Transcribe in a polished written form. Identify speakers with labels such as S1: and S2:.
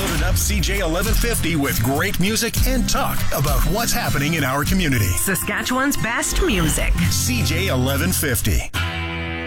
S1: Loaded up CJ 1150 with great music and talk about what's happening in our community.
S2: Saskatchewan's best music.
S1: CJ 1150.